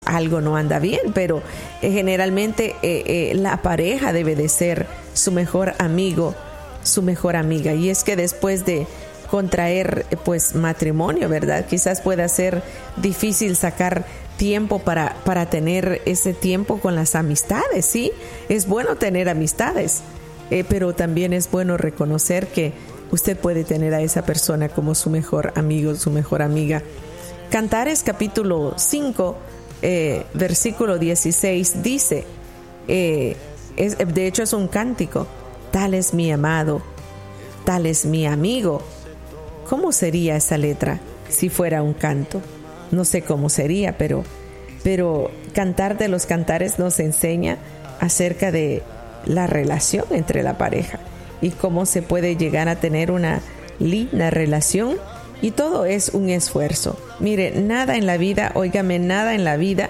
algo no anda bien, pero generalmente la pareja debe de ser su mejor amigo, su mejor amiga. Y es que después de contraer pues matrimonio, ¿verdad? Quizás pueda ser difícil sacar tiempo para tener ese tiempo con las amistades, ¿sí? Es bueno tener amistades, pero también es bueno reconocer que usted puede tener a esa persona como su mejor amigo, su mejor amiga. Cantares capítulo 5, versículo 16 dice, de hecho es un cántico: tal es mi amado, tal es mi amigo. ¿Cómo sería esa letra si fuera un canto? No sé cómo sería, pero Cantar de los Cantares nos enseña acerca de la relación entre la pareja y cómo se puede llegar a tener una linda relación, y todo es un esfuerzo. Mire, nada en la vida, nada en la vida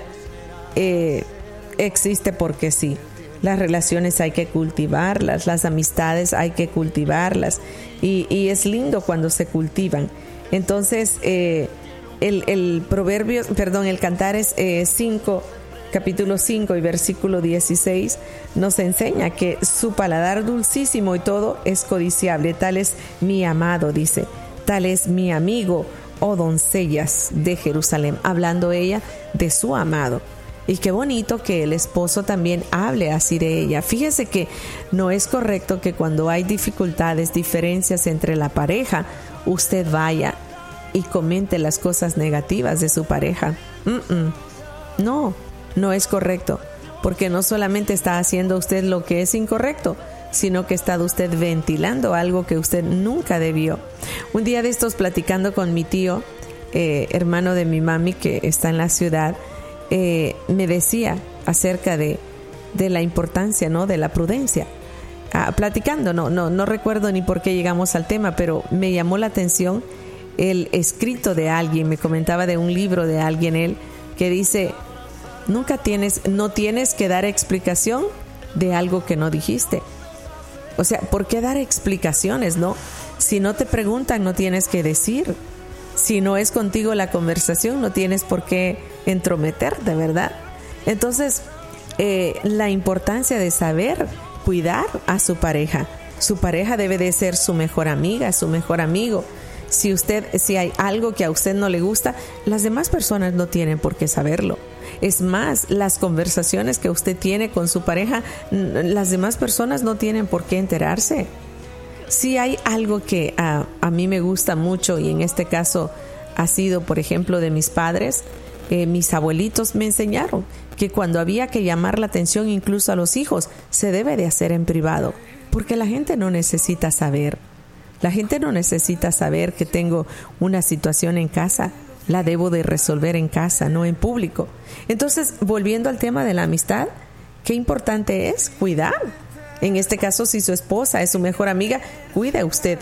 existe porque sí. Las relaciones hay que cultivarlas, las amistades hay que cultivarlas, y es lindo cuando se cultivan. Entonces, el Cantares 5, capítulo 5 y versículo 16 nos enseña que su paladar dulcísimo y todo es codiciable. Tal es mi amado, dice, tal es mi amigo, oh doncellas de Jerusalén, hablando ella de su amado. Y qué bonito que el esposo también hable así de ella. Fíjese que no es correcto que cuando hay dificultades, diferencias entre la pareja, usted vaya y comente las cosas negativas de su pareja. No es correcto, porque no solamente está haciendo usted lo que es incorrecto, sino que está usted ventilando algo que usted nunca debió. Un día de estos, platicando con mi tío, hermano de mi mami, que está en la ciudad, me decía acerca de la importancia, ¿no?, de la prudencia. Platicando, no recuerdo ni por qué llegamos al tema, pero me llamó la atención el escrito de alguien. Me comentaba de un libro de alguien, él, que dice: no tienes que dar explicación de algo que no dijiste. O sea, ¿por qué dar explicaciones, no? Si no te preguntan, no tienes que decir. Si no es contigo la conversación, no tienes por qué entrometerte, ¿verdad? Entonces, la importancia de saber cuidar a su pareja. Su pareja debe de ser su mejor amiga, su mejor amigo. Si hay algo que a usted no le gusta, las demás personas no tienen por qué saberlo. Es más, las conversaciones que usted tiene con su pareja, las demás personas no tienen por qué enterarse. Si hay algo que a mí me gusta mucho, y en este caso ha sido, por ejemplo, de mis padres, mis abuelitos me enseñaron que cuando había que llamar la atención incluso a los hijos, se debe de hacer en privado, porque la gente no necesita saber. La gente no necesita saber que tengo una situación en casa. La debo de resolver en casa, no en público. Entonces, volviendo al tema de la amistad, qué importante es cuidar. En este caso, si su esposa es su mejor amiga, cuida usted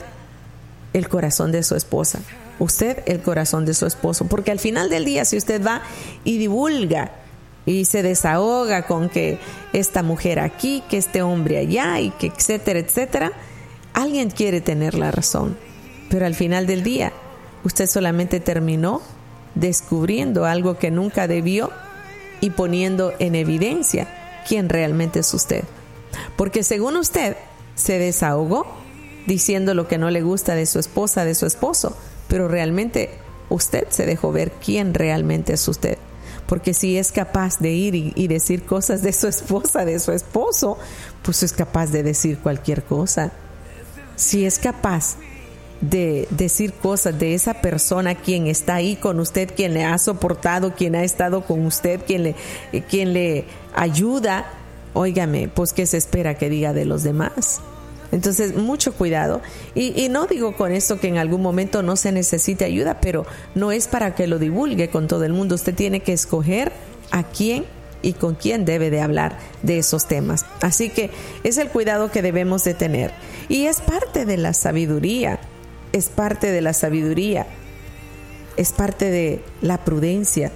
el corazón de su esposa, usted el corazón de su esposo, porque al final del día, si usted va y divulga y se desahoga con que esta mujer aquí, que este hombre allá, y que etcétera, etcétera, alguien quiere tener la razón, pero al final del día usted solamente terminó descubriendo algo que nunca debió y poniendo en evidencia quién realmente es usted. Porque según usted se desahogó diciendo lo que no le gusta de su esposa, de su esposo, pero realmente usted se dejó ver quién realmente es usted. Porque si es capaz de ir y decir cosas de su esposa, de su esposo, pues es capaz de decir cualquier cosa. Si es capaz de decir cosas de esa persona, quien está ahí con usted, quien le ha soportado, quien ha estado con usted, quien le ayuda, óigame, pues ¿qué se espera que diga de los demás? Entonces, mucho cuidado. Y no digo con esto que en algún momento no se necesite ayuda, pero no es para que lo divulgue con todo el mundo. Usted tiene que escoger a quién y con quién debe de hablar de esos temas. Así que es el cuidado que debemos de tener. Y es parte de la sabiduría, es parte de la sabiduría, es parte de la prudencia.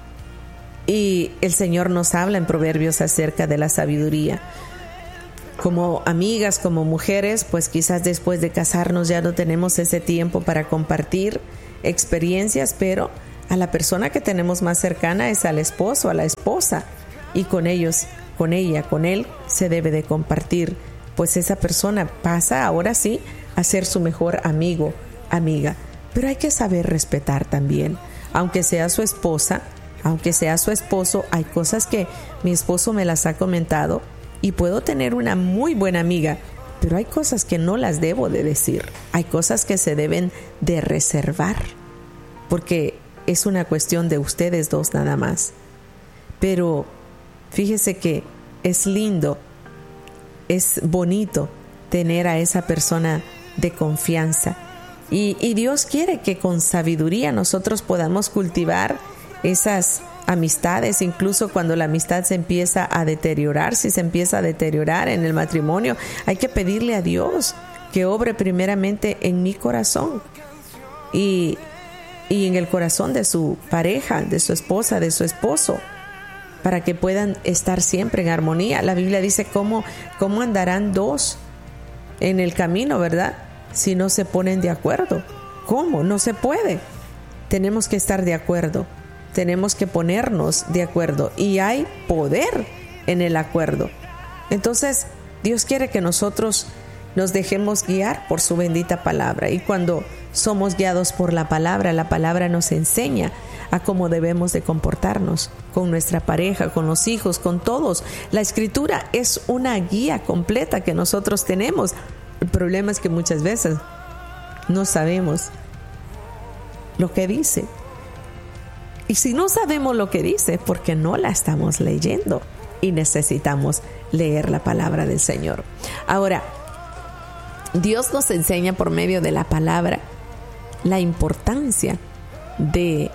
Y el Señor nos habla en Proverbios acerca de la sabiduría. Como amigas, como mujeres, pues quizás después de casarnos ya no tenemos ese tiempo para compartir experiencias, pero A la persona que tenemos más cercana es al esposo, a la esposa, y con ellos, con ella, con él, se debe de compartir, pues esa persona pasa ahora sí a ser su mejor amigo, amiga. Pero hay que saber respetar también, aunque sea su esposa, aunque sea su esposo. Hay cosas que mi esposo me las ha comentado y puedo tener una muy buena amiga, pero hay cosas que no las debo de decir. Hay cosas que se deben de reservar, porque es una cuestión de ustedes dos nada más. Pero fíjese que es lindo, es bonito tener a esa persona de confianza. Y Dios quiere que con sabiduría nosotros podamos cultivar esas amistades, incluso cuando la amistad se empieza a deteriorar. Si se empieza a deteriorar en el matrimonio, hay que pedirle a Dios que obre primeramente en mi corazón y en el corazón de su pareja, de su esposa, de su esposo, para que puedan estar siempre en armonía. La Biblia dice cómo andarán dos en el camino, ¿verdad?, si no se ponen de acuerdo. ¿Cómo? No se puede. Tenemos que estar de acuerdo. Tenemos que ponernos de acuerdo. Y hay poder en el acuerdo. Entonces, Dios quiere que nosotros nos dejemos guiar por su bendita palabra. Y cuando somos guiados por la palabra nos enseña a cómo debemos de comportarnos con nuestra pareja, con los hijos, con todos. La Escritura es una guía completa que nosotros tenemos. El problema es que muchas veces no sabemos lo que dice. Y si no sabemos lo que dice, porque no la estamos leyendo, y necesitamos leer la palabra del Señor. Ahora, Dios nos enseña por medio de la palabra la importancia de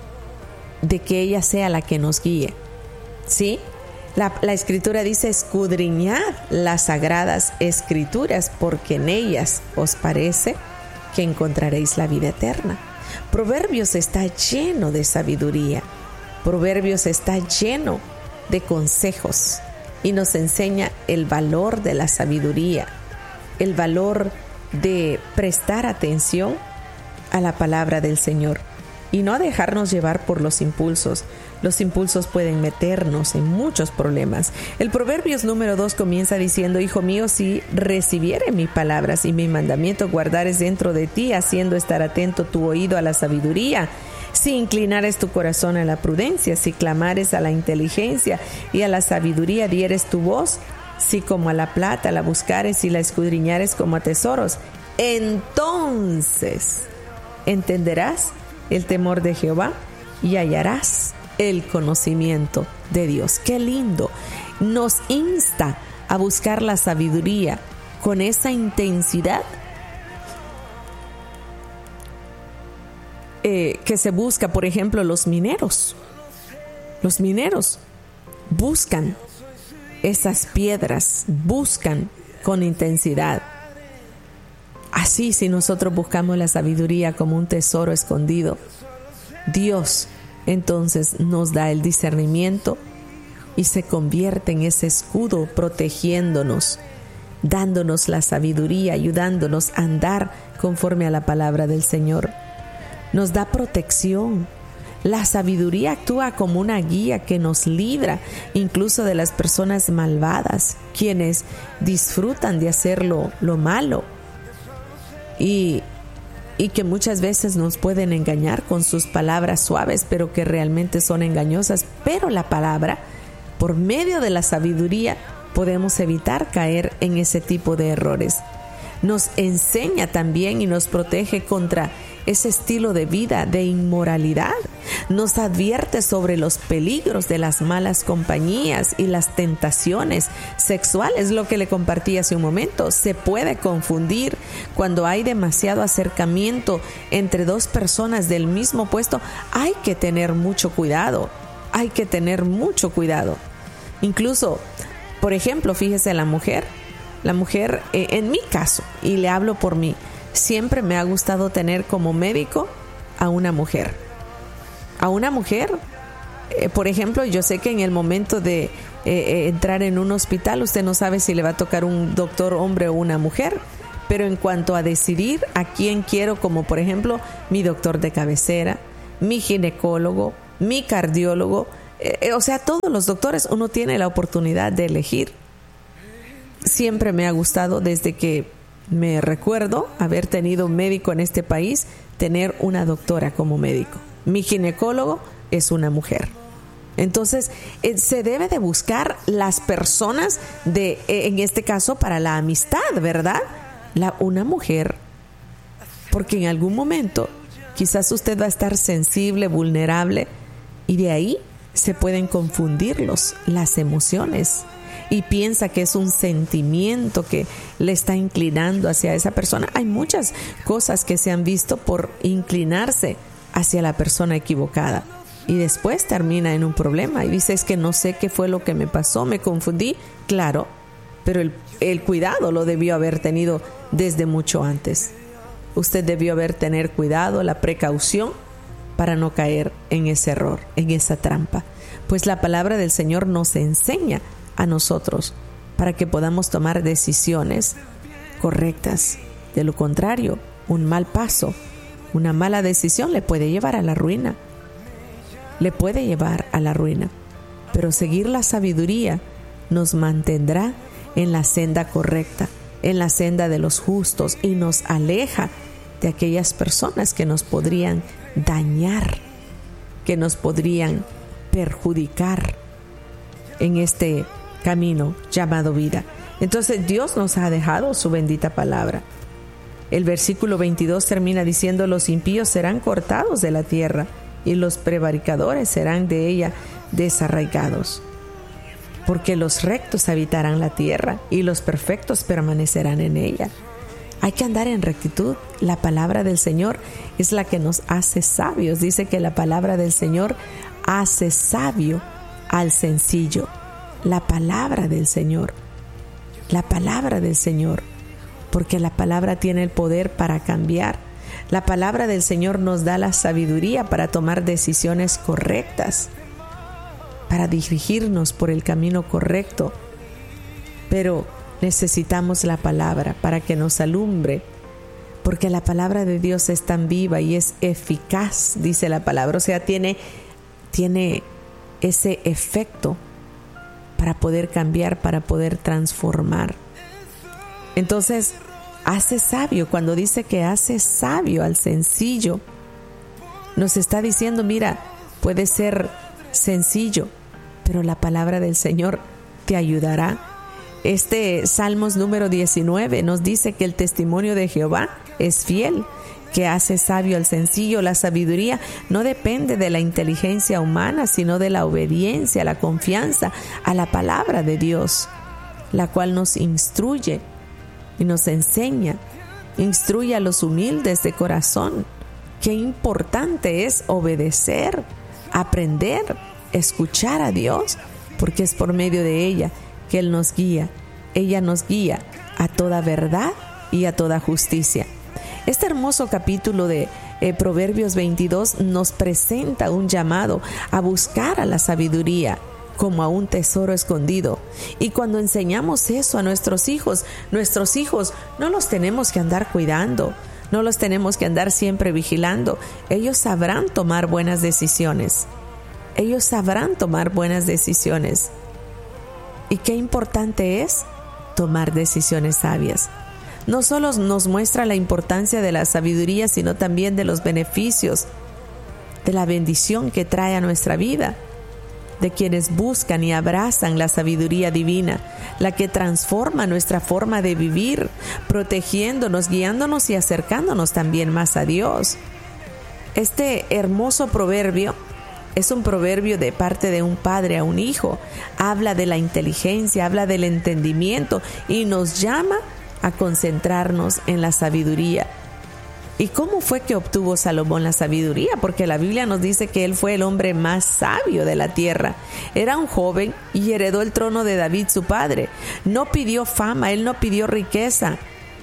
que ella sea la que nos guíe. ¿Sí? La Escritura dice: escudriñad las sagradas Escrituras, porque en ellas os parece que encontraréis la vida eterna. Proverbios está lleno de sabiduría. Proverbios está lleno de consejos y nos enseña el valor de la sabiduría, el valor de prestar atención a la palabra del Señor y no dejarnos llevar por los impulsos. Los impulsos pueden meternos en muchos problemas. El Proverbios número 2 comienza diciendo: hijo mío, si recibiere mis palabras y mi mandamiento guardares dentro de ti, haciendo estar atento tu oído a la sabiduría, si inclinares tu corazón a la prudencia, si clamares a la inteligencia y a la sabiduría dieres tu voz, si como a la plata la buscares y la escudriñares como a tesoros, entonces entenderás el temor de Jehová y hallarás el conocimiento de Dios. ¡Qué lindo! Nos insta a buscar la sabiduría con esa intensidad que se busca, por ejemplo, los mineros. Los mineros buscan esas piedras, buscan con intensidad. Así, si nosotros buscamos la sabiduría como un tesoro escondido, Dios entonces nos da el discernimiento y se convierte en ese escudo protegiéndonos, dándonos la sabiduría, ayudándonos a andar conforme a la palabra del Señor. Nos da protección. La sabiduría actúa como una guía que nos libra incluso de las personas malvadas, quienes disfrutan de hacer lo malo y que muchas veces nos pueden engañar con sus palabras suaves, pero que realmente son engañosas. Pero la palabra, por medio de la sabiduría, podemos evitar caer en ese tipo de errores. Nos enseña también y nos protege contra ese estilo de vida de inmoralidad. Nos advierte sobre los peligros de las malas compañías y las tentaciones sexuales. Lo que le compartí hace un momento, se puede confundir cuando hay demasiado acercamiento entre dos personas del mismo puesto. Hay que tener mucho cuidado, hay que tener mucho cuidado. Incluso, por ejemplo, fíjese, la mujer, en mi caso, y le hablo por mí, siempre me ha gustado tener como médico a una mujer. Por ejemplo, yo sé que en el momento de entrar en un hospital, usted no sabe si le va a tocar un doctor hombre o una mujer, pero en cuanto a decidir a quién quiero, como por ejemplo mi doctor de cabecera, mi ginecólogo, mi cardiólogo. O sea, todos los doctores, uno tiene la oportunidad de elegir. Siempre me ha gustado, desde que me recuerdo haber tenido un médico en este país, tener una doctora como médico. Mi ginecólogo es una mujer. Entonces, se debe de buscar las personas en este caso, para la amistad, ¿verdad? Una mujer, porque en algún momento quizás usted va a estar sensible, vulnerable, y de ahí se pueden confundir las emociones, y piensa que es un sentimiento que le está inclinando hacia esa persona. Hay muchas cosas que se han visto por inclinarse hacia la persona equivocada, y después termina en un problema y dice: es que no sé qué fue lo que me pasó, me confundí. Claro, pero el cuidado lo debió haber tenido desde mucho antes. Usted debió tener cuidado, la precaución, para no caer en ese error, en esa trampa. Pues la palabra del Señor nos enseña a nosotros para que podamos tomar decisiones correctas. De lo contrario, un mal paso, una mala decisión le puede llevar a la ruina. Le puede llevar a la ruina. Pero seguir la sabiduría nos mantendrá en la senda correcta, en la senda de los justos, y nos aleja de aquellas personas que nos podrían dañar, que nos podrían perjudicar en este camino llamado vida. Entonces Dios nos ha dejado su bendita palabra. El versículo 22 termina diciendo: los impíos serán cortados de la tierra y los prevaricadores serán de ella desarraigados. Porque los rectos habitarán la tierra y los perfectos permanecerán en ella. Hay que andar en rectitud. La palabra del Señor es la que nos hace sabios. Dice que la palabra del Señor hace sabio al sencillo. La palabra del Señor. La palabra del Señor. Porque la palabra tiene el poder para cambiar. La palabra del Señor nos da la sabiduría para tomar decisiones correctas, para dirigirnos por el camino correcto. Pero necesitamos la palabra para que nos alumbre, porque la palabra de Dios es tan viva y es eficaz, dice la palabra. O sea, tiene ese efecto para poder cambiar, para poder transformar. Entonces, hace sabio. Cuando dice que hace sabio al sencillo, nos está diciendo: mira, puede ser sencillo, pero la palabra del Señor te ayudará. Salmos número 19 nos dice que el testimonio de Jehová es fiel, que hace sabio al sencillo. La sabiduría no depende de la inteligencia humana, sino de la obediencia, la confianza a la palabra de Dios, la cual nos instruye y nos enseña. Instruye a los humildes de corazón. Qué importante es obedecer, aprender, escuchar a Dios, porque es por medio de ella que Él nos guía. Ella nos guía a toda verdad y a toda justicia. Este hermoso capítulo de Proverbios 22 nos presenta un llamado a buscar a la sabiduría como a un tesoro escondido. Y cuando enseñamos eso a nuestros hijos no los tenemos que andar cuidando, no los tenemos que andar siempre vigilando. Ellos sabrán tomar buenas decisiones. Ellos sabrán tomar buenas decisiones. Y qué importante es tomar decisiones sabias. No solo nos muestra la importancia de la sabiduría, sino también de los beneficios, de la bendición que trae a nuestra vida, de quienes buscan y abrazan la sabiduría divina, la que transforma nuestra forma de vivir, protegiéndonos, guiándonos y acercándonos también más a Dios. Este hermoso proverbio es un proverbio de parte de un padre a un hijo. Habla de la inteligencia, habla del entendimiento y nos llama a concentrarnos en la sabiduría. ¿Y cómo fue que obtuvo Salomón la sabiduría? Porque la Biblia nos dice que él fue el hombre más sabio de la tierra. Era un joven y heredó el trono de David, su padre. No pidió fama, él no pidió riqueza,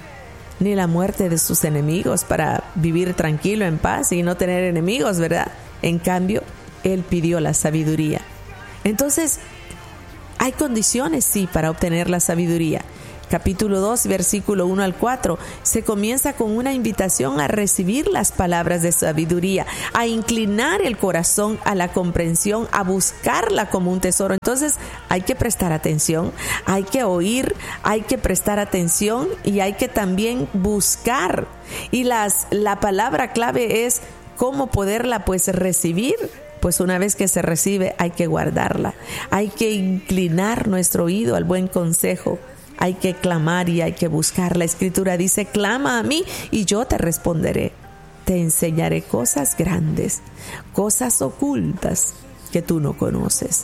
ni la muerte de sus enemigos para vivir tranquilo, en paz y no tener enemigos, ¿verdad? En cambio, él pidió la sabiduría. Entonces, hay condiciones, sí, para obtener la sabiduría. capítulo 2, versículo 1 al 4, se comienza con una invitación a recibir las palabras de sabiduría, a inclinar el corazón a la comprensión, a buscarla como un tesoro. Entonces hay que prestar atención, hay que oír, hay que prestar atención y hay que también buscar. Y la palabra clave es cómo poderla recibir. Pues una vez que se recibe hay que guardarla, hay que inclinar nuestro oído al buen consejo, hay que clamar y hay que buscar. La Escritura dice: clama a mí y yo te responderé, te enseñaré cosas grandes, cosas ocultas que tú no conoces.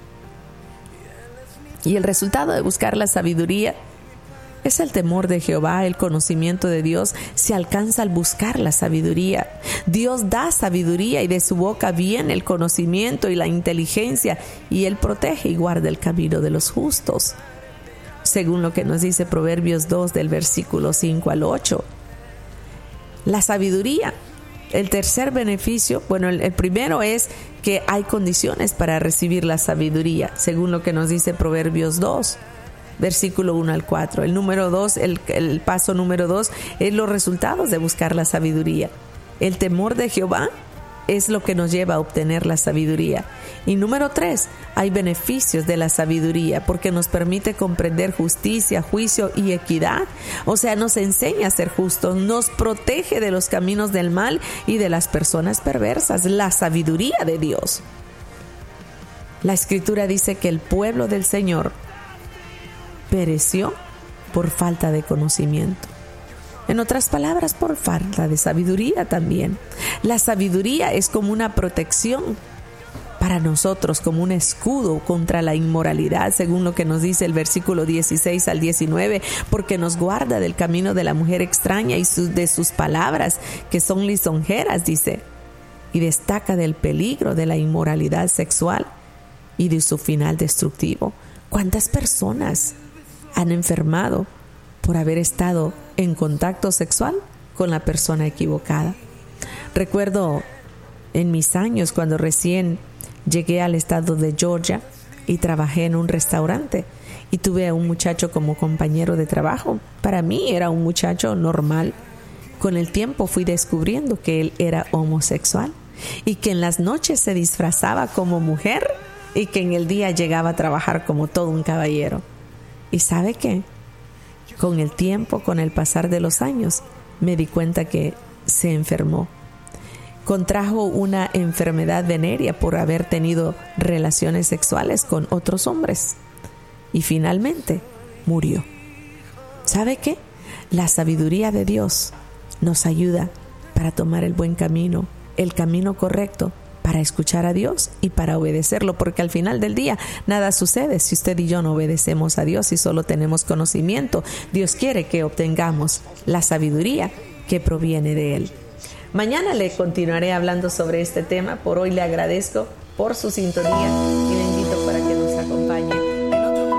Y el resultado de buscar la sabiduría es el temor de Jehová. El conocimiento de Dios se alcanza al buscar la sabiduría. Dios da sabiduría y de su boca viene el conocimiento y la inteligencia, y Él protege y guarda el camino de los justos, según lo que nos dice Proverbios 2 del versículo 5 al 8. La sabiduría, el tercer beneficio, el primero es que hay condiciones para recibir la sabiduría, según lo que nos dice Proverbios 2. Versículo 1 al 4. El paso número 2 es los resultados de buscar la sabiduría. El temor de Jehová es lo que nos lleva a obtener la sabiduría. Y número 3, hay beneficios de la sabiduría porque nos permite comprender justicia, juicio y equidad. O sea, nos enseña a ser justos, nos protege de los caminos del mal y de las personas perversas. La sabiduría de Dios. La Escritura dice que el pueblo del Señor pereció por falta de conocimiento. En otras palabras, por falta de sabiduría también. La sabiduría es como una protección para nosotros, como un escudo contra la inmoralidad, según lo que nos dice el versículo 16 al 19, porque nos guarda del camino de la mujer extraña y de sus palabras, que son lisonjeras, dice, y destaca del peligro de la inmoralidad sexual y de su final destructivo. ¿Cuántas personas han enfermado por haber estado en contacto sexual con la persona equivocada? Recuerdo en mis años cuando recién llegué al estado de Georgia y trabajé en un restaurante y tuve a un muchacho como compañero de trabajo. Para mí era un muchacho normal. Con el tiempo fui descubriendo que él era homosexual y que en las noches se disfrazaba como mujer y que en el día llegaba a trabajar como todo un caballero. ¿Y sabe qué? Con el tiempo, con el pasar de los años, me di cuenta que se enfermó. Contrajo una enfermedad venérea por haber tenido relaciones sexuales con otros hombres. Y finalmente murió. ¿Sabe qué? La sabiduría de Dios nos ayuda para tomar el buen camino, el camino correcto, para escuchar a Dios y para obedecerlo, porque al final del día nada sucede si usted y yo no obedecemos a Dios y solo tenemos conocimiento. Dios quiere que obtengamos la sabiduría que proviene de Él. Mañana le continuaré hablando sobre este tema. Por hoy le agradezco por su sintonía y le invito para que nos acompañe